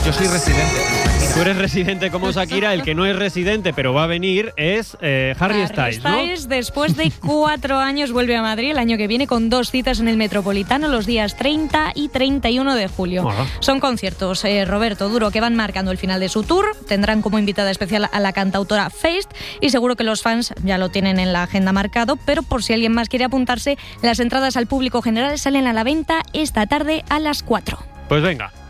Yo soy residente. Tú eres residente como Shakira, el que no es residente pero va a venir es Harry Styles, ¿no? Styles, después de 4 años, vuelve a Madrid el año que viene con 2 citas en el Metropolitano los días 30 y 31 de julio. Ajá. Son conciertos, Roberto Duro, que van marcando el final de su tour. Tendrán como invitada especial a la cantautora Feist y seguro que los fans ya lo tienen en la agenda marcado, pero por si alguien más quiere apuntarse, las entradas al público general salen a la venta esta tarde a las 4. Pues venga.